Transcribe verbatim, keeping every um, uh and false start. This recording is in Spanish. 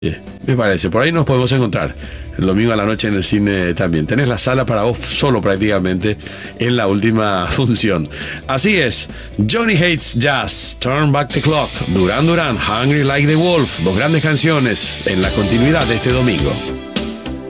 Sí, me parece, por ahí nos podemos encontrar el domingo a la noche en el cine también. Tenés la sala para vos solo prácticamente en la última función. Así es, Johnny Hates Jazz, Turn Back the Clock, Duran Duran, Hungry Like the Wolf, dos grandes canciones en la continuidad de este domingo.